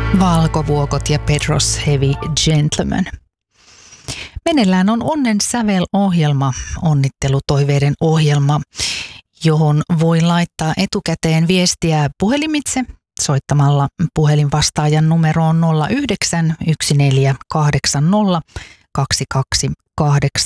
Valkovuokot ja Pedro's Heavy Gentleman. Meneillään on Onnen sävel-ohjelma, onnittelutoiveiden ohjelma, johon voi laittaa etukäteen viestiä puhelimitse soittamalla puhelinvastaajan numeroon 09 1480 228.